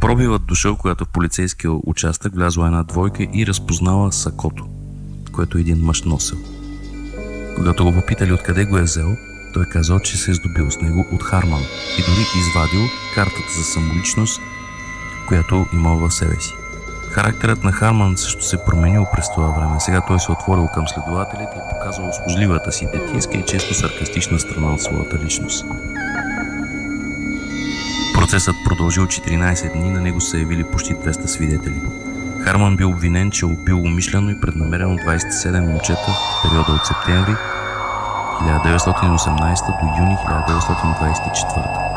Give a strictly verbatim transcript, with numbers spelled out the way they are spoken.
пробивът дошъл, когато в полицейския участък влязла една двойка и разпознала сакото, което един мъж носил. Когато го попитали откъде го е взел, той казал, че се е здобил с него от Харман и дори извадил картата за самоличност, която имал в себе си. Характерът на Харман също се променил през това време. Сега той се отворил към следователите и показал услужливата си детинска и често саркастична страна от своята личност. Процесът продължил четиринайсет дни, на него са явили почти двеста свидетели. Харман бил обвинен, че убил умишлено и преднамерено двайсет и седем момчета в периода от септември хиляда деветстотин и осемнайсета до юни хиляда деветстотин двайсет и четвърта.